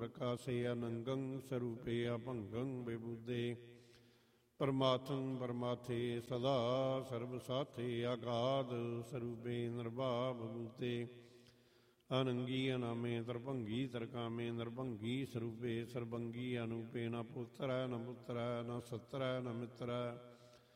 ਪ੍ਰਕਾਸੇ ਅਨੰਗੰ ਸਰੂਪੇ ਅਭੰਗੰ ਵਿਬੁਧੇ ਪਰਮਾਤੰ ਪਰਮਾਥੇ ਸਦਾ ਸਰਬ ਸਾਥੇ ਆਗਾਧ ਸਰੂਪੇ ਨਿਰਭਾਵ ਬੂਤੇ ਅਨੰਗੀ ਅਨਾਮੇ ਤਰਭੰਗੀ ਤਰਕਾਮੇ ਨਿਰਭੰਗੀ ਸਰੂਪੇ ਸਰਬੰਗੀ ਅਨੂਪੇ ਨ ਪੁੱਤਰੈ ਨ ਪੁੱਤਰੈ ਨ ਸੱਤਰੈ ਨ ਮਿੱਤਰੈ